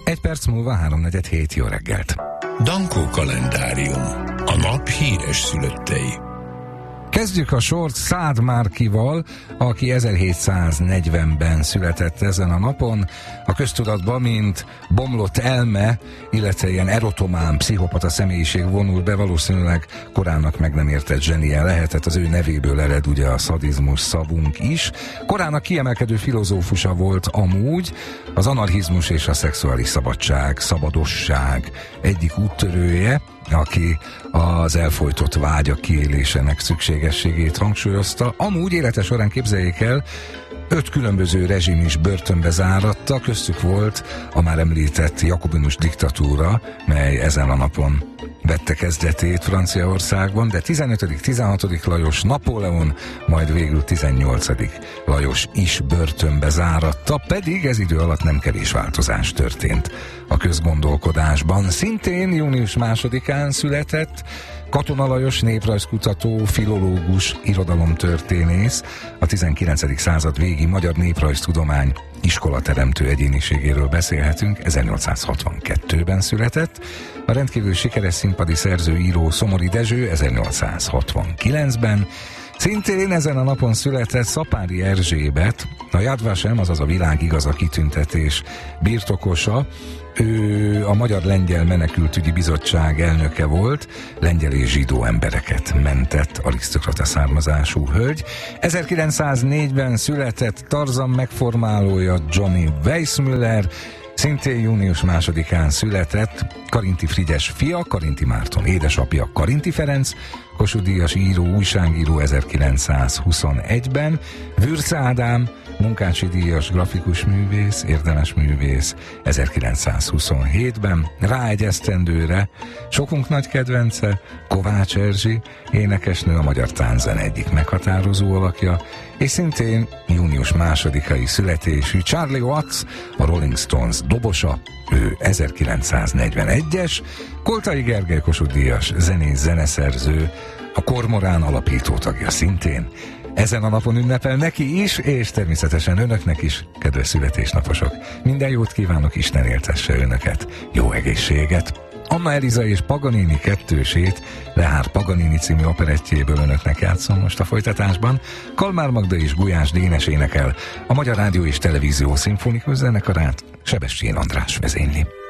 Egy perc múlva 3:47, jó reggelt. Dankó kalendárium. A nap híres szülöttei. Kezdjük a sort Szád Márkival, aki 1740-ben született ezen a napon. A köztudatba, mint bomlott elme, illetve ilyen erotomán, pszichopata személyiség vonul be, valószínűleg korának meg nem értett zsenie lehetett, az ő nevéből ered ugye a szadizmus szavunk is. Korának kiemelkedő filozófusa volt amúgy, az anarchizmus és a szexuális szabadság, szabadosság egyik úttörője, aki az elfojtott vágyak kiélésének szükségességét hangsúlyozta. Amúgy élete során, képzeljék el, 5 különböző rezsim is börtönbe záratta, köztük volt a már említett jakobinus diktatúra, mely ezen a napon vette kezdetét Franciaországban, de 15., 16. Lajos, Napóleon, majd végül 18. Lajos is börtönbe záratta, pedig ez idő alatt nem kevés változás történt a közgondolkodásban. Szintén június 2-án született Katona Lajos, néprajzkutató, filológus, irodalomtörténész, a 19. század végi magyar néprajztudomány iskolateremtő egyéniségéről beszélhetünk, 1862-ben született. A rendkívül sikeres színpadi szerző-író Szomori Dezső 1869-ben. Szintén ezen a napon született Szapáry Erzsébet, a Yad Vashem, azaz a Világ Igaza kitüntetés birtokosa. Ő a Magyar-Lengyel Menekültügyi Bizottság elnöke volt, lengyel és zsidó embereket mentett, arisztokrata származású hölgy. 1904-ben született Tarzan megformálója Johnny Weissmuller, szintén június 2-án született Karinti Frigyes fia, Karinti Márton édesapja, Karinti Ferenc, Kossuth-díjas író, újságíró 1921-ben, Würz Ádám, Munkácsi-díjas grafikus művész, érdemes művész 1927-ben, rá egy esztendőre sokunk nagy kedvence, Kovács Erzsi, énekesnő, a magyar tánzen egyik meghatározó alakja, és szintén június 2-ai születésű Charlie Watts, a Rolling Stones dobosa, ő 1941-es, Koltai Gergely Kossuth-díjas zenész, zeneszerző, a Kormorán alapító tagja szintén. Ezen a napon ünnepel neki is, és természetesen önöknek is, kedves születésnaposok. Minden jót kívánok, Isten éltesse önöket, jó egészséget! Anna Eliza és Paganini kettősét, Lehár Paganini című operettjéből önöknek játszom most a folytatásban. Kalmár Magda és Gulyás Dénes énekel, a Magyar Rádió és Televízió Szimfonikus Zenekarát Sebestyén András vezényli.